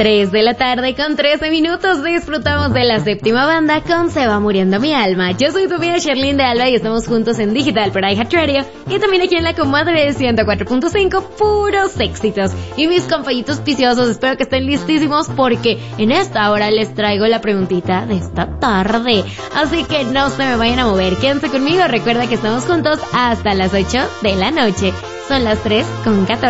3 de la tarde con 13 minutos disfrutamos de la séptima banda con Se va muriendo mi alma. Yo soy tu amiga Sherlyn de Alba y estamos juntos en Digital por iHeartRadio y también aquí en la comadre de 104.5, puros éxitos. Y mis compañitos viciosos, espero que estén listísimos porque en esta hora les traigo la preguntita de esta tarde. Así que no se me vayan a mover, quédense conmigo, recuerda que estamos juntos hasta las 8 de la noche. Son las 3:14.